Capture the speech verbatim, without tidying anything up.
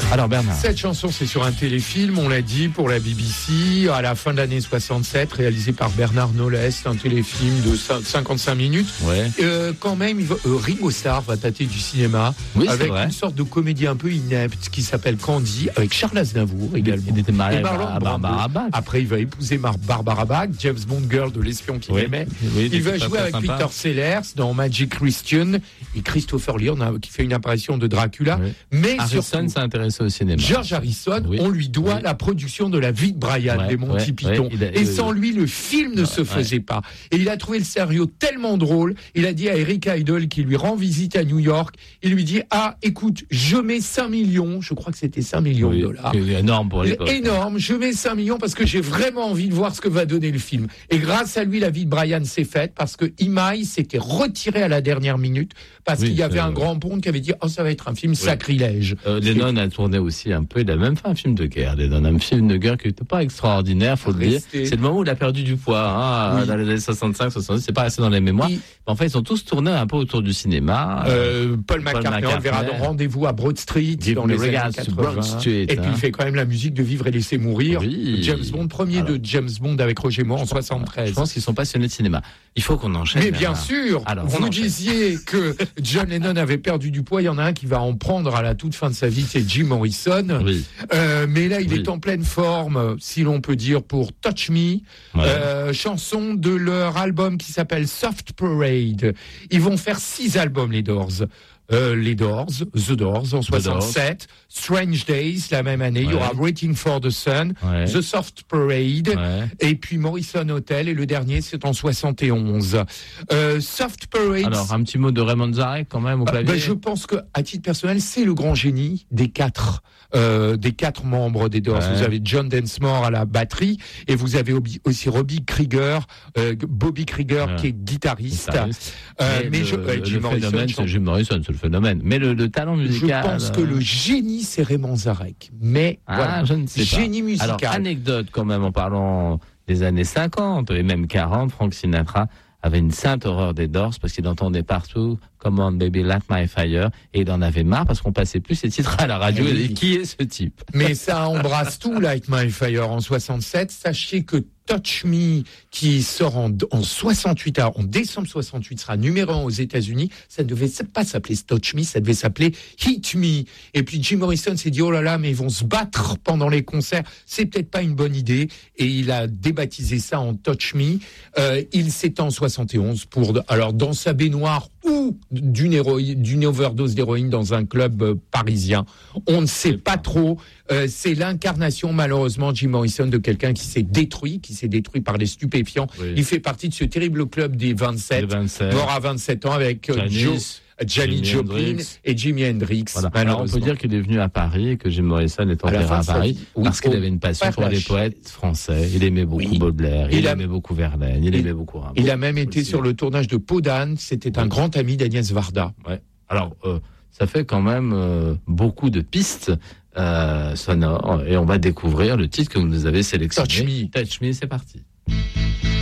Alors Bernard. Cette chanson, c'est sur un téléfilm, on l'a dit, pour la B B C, à la fin de l'année soixante-sept, réalisé par Bernard Nolès, un téléfilm de cinquante-cinq minutes. Ouais. Euh, quand même, il va, euh, Ringo Starr va tâter du cinéma, oui, avec vrai. une sorte de comédie un peu inepte qui s'appelle Candy, avec Charles Aznavour également. Il était marié à Barbara Bach. Après, il va épouser Mar- Barbara Bach, James Bond girl de l'espion qu'il oui. aimait. Oui, il va jouer avec sympa. Peter Sellers dans Magic Christian et Christopher Lee, on a, qui fait une apparition de Dracula. Oui. Mais Harrison surtout, s'est intéressé au cinéma. George Harrison, oui. on lui doit oui. la production de La Vie de Brian, ouais, des Monty ouais, Python. Ouais, a, et sans lui, le film ne ouais, se faisait ouais. pas. Et il a trouvé le scénario tellement drôle. Il a dit à Eric Idle, qui lui rend visite à New York, il lui dit, ah, écoute, je mets cinq millions, je crois que c'était cinq millions oui, de dollars. C'est énorme pour l'époque. Énorme, je mets cinq millions parce que j'ai vraiment envie de voir ce que va donner le film. Et grâce à lui, La Vie de Brian s'est faite parce que Imai s'était retiré à la dernière minute parce oui, qu'il y avait un grand pont qui avait dit, oh, ça va être un film oui. sacrilège. Euh, Lennon a tourné aussi un peu, il a même fait un film de guerre, Lennon, un film de guerre qui n'était pas extraordinaire, faut Resté. le dire. C'est le moment où il a perdu du poids, hein, oui. dans les années soixante-cinq, soixante-dix, c'est pas resté dans les mémoires. Oui. En fait, ils sont tous tournés un peu autour du cinéma. Euh, Paul, Paul McCartney, McCartney, on le verra dans Rendez-vous à Broad Street, dans les années quatre-vingts. Street, et hein. puis il fait quand même la musique de Vivre et laisser mourir. Oui. James Bond, premier Alors, de James Bond avec Roger Moore en soixante-treize. Je pense qu'ils sont passionnés de cinéma. Il faut qu'on enchaîne. Mais bien sûr, Alors, vous nous disiez que John Lennon avait perdu du poids, il y en a un qui va en prendre à la toute fin de sa vie, c'est Jim Morrison. Oui. Euh, mais là, il oui. est en pleine forme, si l'on peut dire, pour Touch Me, ouais. euh, chanson de leur album qui s'appelle Soft Parade. Ils vont faire six albums, les Doors. Euh, les Doors, The Doors en soixante-sept, Strange Days la même année, ouais. il y aura Waiting for the Sun, ouais. The Soft Parade, ouais. et puis Morrison Hotel, et le dernier c'est en soixante et onze. Euh, Soft Parade. Alors un petit mot de Raymond Zarek quand même au clavier. Euh, ben, je pense que à titre personnel c'est le grand génie des quatre. Euh, des quatre membres des Doors. Ouais. Vous avez John Densmore à la batterie et vous avez aussi Robbie Krieger, euh, Bobby Krieger ouais. qui est guitariste. guitariste. Euh, mais, mais le, je, euh, Jim le Morrison, phénomène, c'est Jim Morrison, c'est le phénomène. Mais le, le talent musical. Je pense que le génie c'est Raymond Zarek. Mais ah, voilà, je ne sais génie pas. musical. Alors anecdote quand même en parlant des années cinquante et même quarante, Frank Sinatra avait une sainte horreur des Doors parce qu'il entendait partout Come on baby light my fire et il en avait marre parce qu'on passait plus ces titres à la radio. Oui. Et qui est ce type? Mais ça embrasse tout, Light My Fire en soixante-sept. Sachez que Touch Me, qui sort en, en soixante-huit, en décembre soixante-huit, sera numéro un aux États-Unis. Ça ne devait pas s'appeler Touch Me, ça devait s'appeler Hit Me. Et puis Jim Morrison s'est dit, oh là là, mais ils vont se battre pendant les concerts. C'est peut-être pas une bonne idée. Et il a débaptisé ça en Touch Me. Euh, il s'étend en soixante et onze pour, alors, dans sa baignoire ou d'une héroïne, d'une overdose d'héroïne dans un club euh, parisien. On ne sait pas trop. Euh, c'est l'incarnation, malheureusement, Jim Morrison, de quelqu'un qui s'est détruit, qui s'est détruit par les stupéfiants. Oui. Il fait partie de ce terrible club des vingt-sept, vingt-sept. Mort à vingt-sept ans avec euh, Joe, Janis Joplin et Jimi Hendrix. Voilà. Alors on peut dire qu'il est venu à Paris et que Jim Morrison est enterré à, à Paris oui, parce qu'il avait une passion pour les poètes français. Il aimait beaucoup oui. Baudelaire, il, il a... aimait beaucoup Verlaine, il, il aimait beaucoup Rimbaud. Il a même été aussi sur le tournage de Peau d'âne. C'était oui. un grand ami d'Agnès Varda. Ouais. Alors euh, ça fait quand même euh, beaucoup de pistes euh, sonores et on va découvrir le titre que vous nous avez sélectionné. Touch Me. Touch Me, c'est parti.